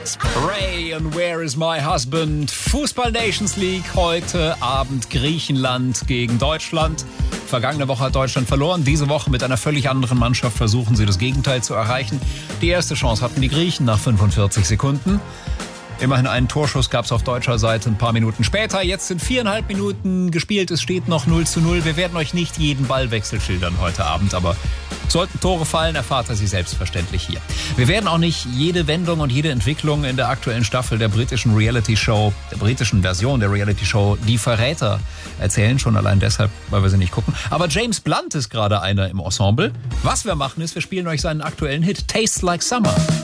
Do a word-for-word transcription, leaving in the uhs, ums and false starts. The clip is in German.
Spray and Where is my husband? Fußball Nations League, heute Abend Griechenland gegen Deutschland. Vergangene Woche hat Deutschland verloren. Diese Woche mit einer völlig anderen Mannschaft versuchen sie das Gegenteil zu erreichen. Die erste Chance hatten die Griechen nach fünfundvierzig Sekunden. Immerhin einen Torschuss gab es auf deutscher Seite ein paar Minuten später. Jetzt sind viereinhalb Minuten gespielt. Es steht noch null zu null. Wir werden euch nicht jeden Ballwechsel schildern heute Abend, aber sollten Tore fallen, erfahrt ihr sie selbstverständlich hier. Wir werden auch nicht jede Wendung und jede Entwicklung in der aktuellen Staffel der britischen Reality-Show, der britischen Version der Reality-Show Die Verräter erzählen. Schon allein deshalb, weil wir sie nicht gucken. Aber James Blunt ist gerade einer im Ensemble. Was wir machen ist, wir spielen euch seinen aktuellen Hit Tastes Like Summer.